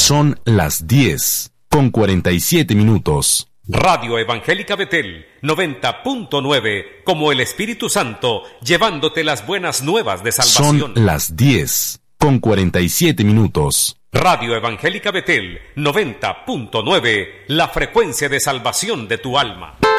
Son las 10:47. Radio Evangélica Betel 90.9, como el Espíritu Santo, llevándote las buenas nuevas de salvación. Son las 10:47. Radio Evangélica Betel 90.9, la frecuencia de salvación de tu alma.